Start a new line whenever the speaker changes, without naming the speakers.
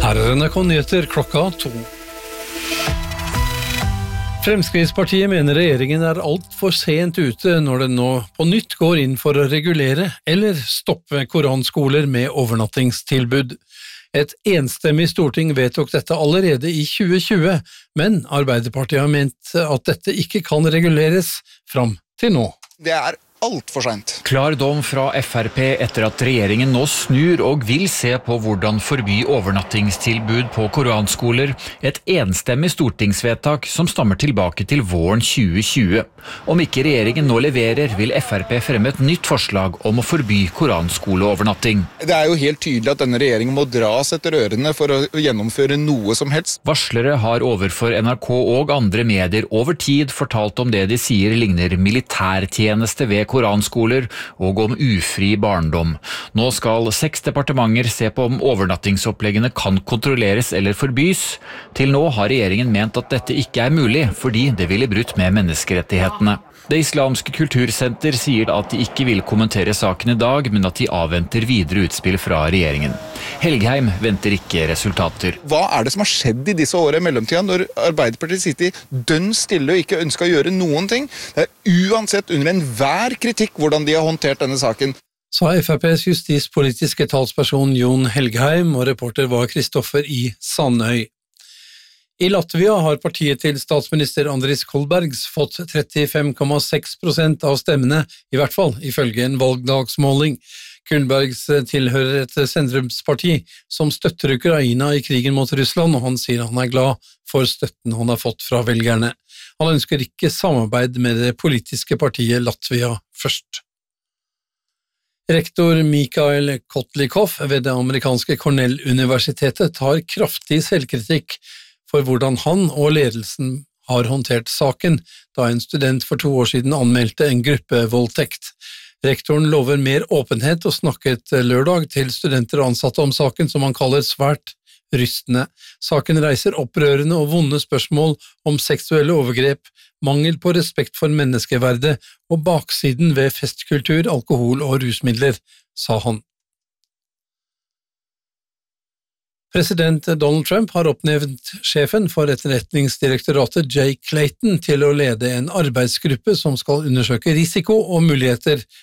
Her NRK-nyheter klokka 2. Fremskrittspartiet mener regjeringen alt for sent ute når den nå på nytt går inn for å regulere eller stoppe koranskoler med overnattingstilbud. Et enstemmig storting vedtok dette allerede i 2020, men Arbeiderpartiet har ment at dette ikke kan reguleres fram til nå.
Det alt for sent.
Klar dom fra FrP etter at regjeringen nå snur og vil se på hvordan forby overnattingstilbud på koranskoler, et enstemmig stortingsvedtak som stammer tilbake til våren 2020. Om ikke regjeringen nå leverer, vil FrP fremme et nytt forslag om å forby koranskoleovernatting.
Det jo helt tydelig at denne regjeringen må dras etter ørene for å gjennomføre noe som helst.
Varslere har overfor NRK og andre medier over tid fortalt om det de sier ligner militærtjeneste ved koranskoler og om ufri barndom. Nå skal 6 departementer se på om overnattingsoppleggene kan kontrolleres eller forbys. Til nå har regjeringen ment at dette ikke mulig, fordi det ville brutt med menneskerettighetene. Det islamske kultursenter sier at de ikke vil kommentere saken i dag, men at de avventer videre utspill fra regjeringen. Helgheim venter ikke resultater.
Hva det som har skjedd i disse årene i mellomtiden, når Arbeiderpartiet sitter dønn stille og ikke ønsker å gjøre noen ting? Det uansett under enhver kritikk hvordan de har håndtert denne saken.
Sa FrPs justispolitiske talsperson Jon Helgheim, og reporter var Kristoffer I. Sandøy. I Latvia har partiet til statsminister Andris Kolbergs fått 35,6% av stemmene, i hvert fall ifølge en valgdagsmåling. Kolbergs tilhører et sentrumsparti som støtter Ukraina i krigen mot Russland, og han sier han glad for støtten han har fått fra velgerne. Han ønsker ikke samarbeid med det politiske partiet Latvia først. Rektor Mikhail Kotlikov ved det amerikanske Cornell-universitetet tar kraftig selvkritikk for hvordan han og ledelsen har håndtert saken, da en student for 2 år siden anmeldte en gruppevoldtekt. Rektoren lover mer åpenhet og snakket lørdag til studenter og ansatte om saken som han kaller svært rystende. Saken reiser opprørende og vonde spørsmål om seksuelle overgrep, mangel på respekt for menneskeverdet og baksiden ved festkultur, alkohol og rusmidler, sa han. President Donald Trump har oppnevnt sjefen for etterretningsdirektoratet Jay Clayton til å lede en arbeidsgruppe som skal undersøke risiko og muligheter